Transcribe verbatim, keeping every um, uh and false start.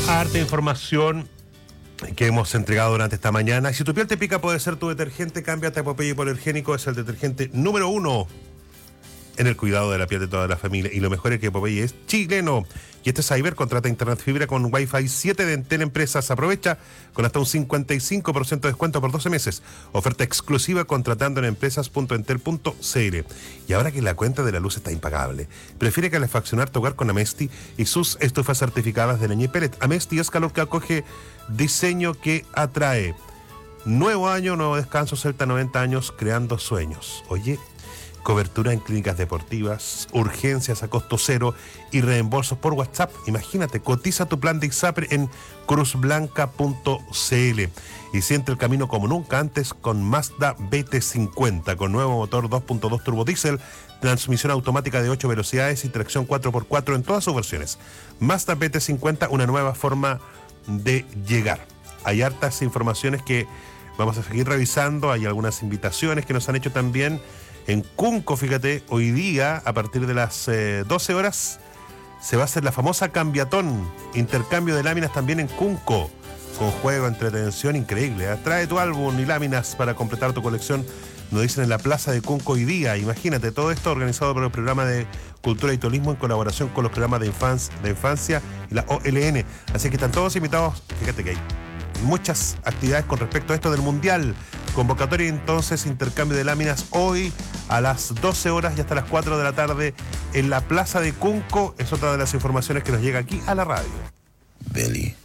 Harta información que hemos entregado durante esta mañana. Y si tu piel te pica, puede ser tu detergente. Cámbiate a Popeye Hipoalergénico. Es el detergente número uno en el cuidado de la piel de toda la familia. Y lo mejor es que Popeye es chileno. Y este Cyber contrata internet fibra con Wi-Fi siete de Entel Empresas. Aprovecha con hasta un cincuenta y cinco por ciento de descuento por doce meses. Oferta exclusiva contratando en empresas punto entel punto c l. Y ahora que la cuenta de la luz está impagable, prefiere calefaccionar tu hogar con Amesti y sus estufas certificadas de leña y pellet. Amesti es calor que acoge, diseño que atrae. Nuevo año, nuevo descanso. Celta noventa años creando sueños. Oye, cobertura en clínicas deportivas, urgencias a costo cero y reembolsos por WhatsApp. Imagínate, cotiza tu plan de ISAPRE en cruz blanca punto c l y siente el camino como nunca antes con Mazda B T cincuenta, con nuevo motor dos punto dos turbo diésel, transmisión automática de ocho velocidades y tracción cuatro por cuatro en todas sus versiones. Mazda B T cincuenta, una nueva forma de llegar. Hay hartas informaciones que vamos a seguir revisando, hay algunas invitaciones que nos han hecho también. En Cunco, fíjate, hoy día, a partir de las eh, doce horas, se va a hacer la famosa cambiatón, intercambio de láminas también en Cunco, con juego, entretención increíble, ¿eh? Trae tu álbum y láminas para completar tu colección, nos dicen en la Plaza de Cunco hoy día. Imagínate, todo esto organizado por el Programa de Cultura y Turismo en colaboración con los programas de infancia, de infancia y la O L N. Así que están todos invitados, fíjate que hay muchas actividades con respecto a esto del Mundial. Convocatoria entonces, intercambio de láminas hoy a las doce horas y hasta las cuatro de la tarde en la Plaza de Cunco. Es otra de las informaciones que nos llega aquí a la radio. Billy.